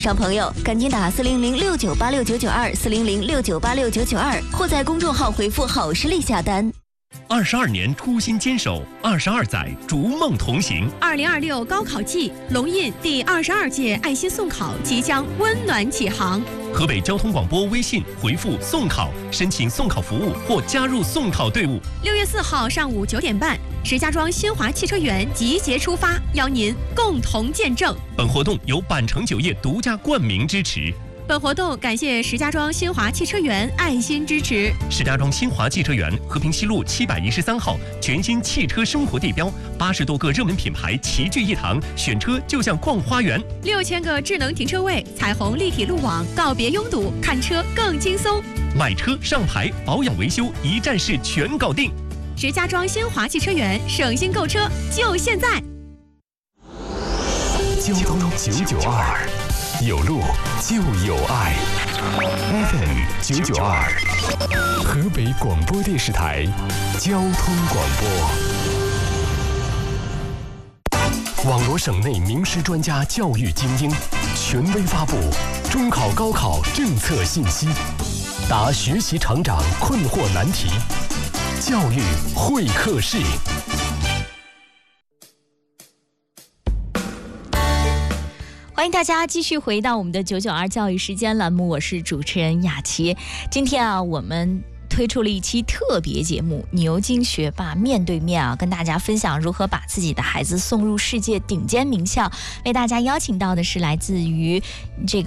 上朋友赶紧打400698699240069869992，或在公众号回复好视力下单。 22年初心坚守，22载逐梦同行。 2026高考季，龙印第22届爱心送考即将温暖启航。 河北交通广播微信回复送考，申请送考服务或加入送考队伍。 6月4号上午9点半，石家庄新华汽车园集结出发，邀您共同见证。 本活动由百城酒业独家冠名支持。 本活动感谢石家庄新华汽车园爱心支持。 石家庄新华汽车园和平西路713号全新汽车生活地标，80多个热门品牌齐聚一堂，选车就像逛花园。 6000个智能停车位，彩虹立体路网，告别拥堵，看车更轻松。 买车上牌，保养维修一站式全搞定。 石家庄新华汽车园，省心购车就现在。 交通992，有路就有爱。FM 992，河北广播电视台交通广播。网罗省内名师专家教育精英，权威发布中考高考政策信息，答学习成长困惑难题，教育会客室。 欢迎大家继续回到我们的992教育时间栏目，我是主持人雅琪。今天我们推出了一期特别节目《牛津学霸面对面》跟大家分享如何把自己的孩子送入世界顶尖名校。为大家邀请到的是来自于这个